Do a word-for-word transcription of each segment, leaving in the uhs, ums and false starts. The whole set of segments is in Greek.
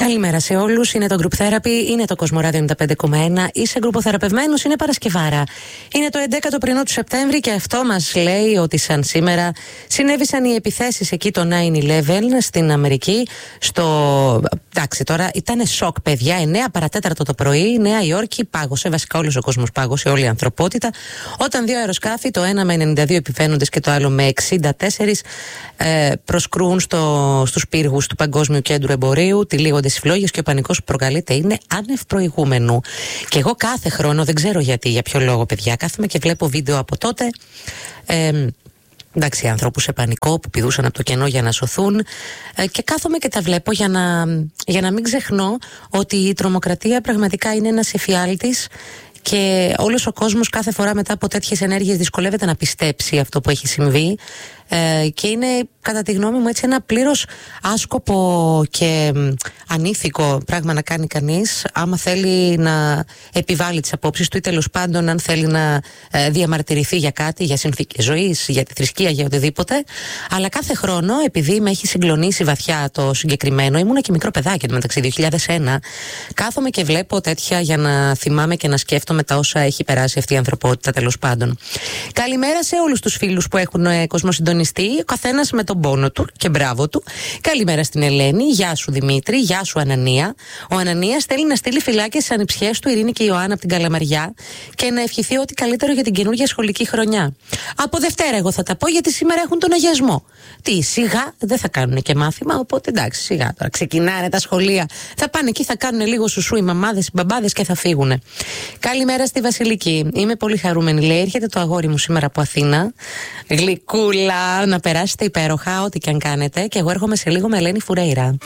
Καλημέρα σε όλους. Είναι το Group Therapy, είναι το Κοσμοράδιο ενενήντα πέντε κόμμα ένα. Είσαι γκρουποθεραπευμένος, είναι Παρασκευάρα. Είναι το έντεκατο πρωινό του Σεπτέμβρη και αυτό μας λέει ότι σαν σήμερα συνέβησαν οι επιθέσεις εκεί το nine eleven στην Αμερική. Στο. Εντάξει, τώρα ήταν σοκ, παιδιά. εννέα παρατέταρτο το πρωί, η Νέα Υόρκη πάγωσε. Βασικά, όλος ο κόσμος πάγωσε, όλη η ανθρωπότητα. Όταν δύο αεροσκάφη, το ένα με ενενήντα δύο επιβαίνοντες και το άλλο με εξήντα τέσσερα, ε, προσκρούν στο, στους πύργους του Παγκόσμιου Κέντρου Εμπορίου. Τυλίγονται οι φλόγες και ο πανικός που προκαλείται είναι άνευ προηγούμενου. Και εγώ κάθε χρόνο, δεν ξέρω γιατί, για ποιο λόγο, παιδιά, κάθομαι και βλέπω βίντεο από τότε. Ε, εντάξει, ανθρώπους σε πανικό που πηδούσαν από το κενό για να σωθούν, ε, και κάθομαι και τα βλέπω για να, για να μην ξεχνώ ότι η τρομοκρατία πραγματικά είναι ένας εφιάλτης. Και όλος ο κόσμος κάθε φορά μετά από τέτοιες ενέργειες δυσκολεύεται να πιστέψει αυτό που έχει συμβεί, ε, και είναι κατά τη γνώμη μου έτσι ένα πλήρως άσκοπο και ανήθικο πράγμα να κάνει κανείς άμα θέλει να επιβάλλει τις απόψεις του ή τέλος πάντων αν θέλει να ε, διαμαρτυρηθεί για κάτι, για συνθήκες ζωής, για τη θρησκεία, για οτιδήποτε. Αλλά κάθε χρόνο, επειδή με έχει συγκλονίσει βαθιά το συγκεκριμένο, ήμουνα και μικρό παιδάκι μεταξύ δύο χιλιάδες ένα, κάθομαι και βλέπω τέτοια για να θυμάμαι και να σκέφτομαι τα όσα έχει περάσει αυτή η ανθρωπότητα, τέλος πάντων. Καλημέρα σε όλους τους φίλους που έχουν ε, κοσμοσυντονιστεί, ο καθένας με τον πόνο του και μπράβο του. Καλημέρα στην Ελένη, γεια σου Δημήτρη, γεια σου Ανανία. Ο Ανανίας θέλει να στείλει φυλάκια στις ανιψιές του Ειρήνη και Ιωάννα από την Καλαμαριά και να ευχηθεί ό,τι καλύτερο για την καινούργια σχολική χρονιά. Από Δευτέρα εγώ θα τα πω, γιατί σήμερα έχουν τον αγιασμό. Τι, σιγά δεν θα κάνουν και μάθημα, οπότε εντάξει, σιγά τώρα ξεκινάνε τα σχολεία. Θα πάνε εκεί, θα κάνουν λίγο σουσού οι μαμάδες, οι μπαμπάδες και θα φύγουν. Καλημέρα στη Βασιλική. Είμαι πολύ χαρούμενη, λέει. Έρχεται το αγόρι μου σήμερα από Αθήνα. Γλυκούλα, να περάσετε υπέροχα, ό,τι και αν κάνετε. Και εγώ έρχομαι σε λίγο με Ελένη Φουρέιρα.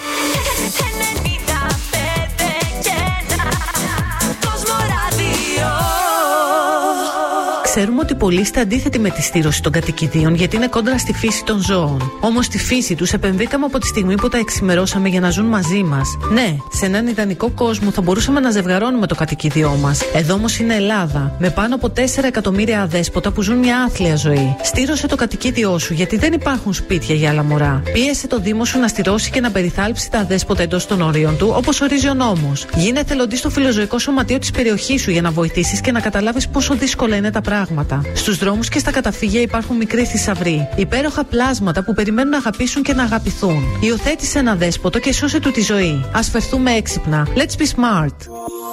Ξέρουμε ότι πολλοί είστε αντίθετοι με τη στήρωση των κατοικιδίων γιατί είναι κόντρα στη φύση των ζώων. Όμως στη φύση τους επενδύκαμε από τη στιγμή που τα εξημερώσαμε για να ζουν μαζί μας. Ναι, σε έναν ιδανικό κόσμο θα μπορούσαμε να ζευγαρώνουμε το κατοικίδιό μας. Εδώ όμως είναι Ελλάδα, με πάνω από τέσσερα εκατομμύρια αδέσποτα που ζουν μια άθλια ζωή. Στήρωσε το κατοικίδιό σου, γιατί δεν υπάρχουν σπίτια για άλλα μωρά. Πίεσε το Δήμο σου να στηρώσει και να περιθάλψει τα αδέσποτα εντός των ορίων του, όπως ορίζει ο νόμος. Γίνε εθελοντής στο φιλοζωικό σωματείο της περιοχής σου για να βοηθήσεις και να καταλάβεις πόσο δύσκολα είναι τα πράγματα. Στους δρόμους και στα καταφύγια υπάρχουν μικροί θησαυροί, υπέροχα πλάσματα που περιμένουν να αγαπήσουν και να αγαπηθούν. Υιοθέτησε ένα δέσποτο και σώσε του τη ζωή. Ας φερθούμε έξυπνα. Let's be smart.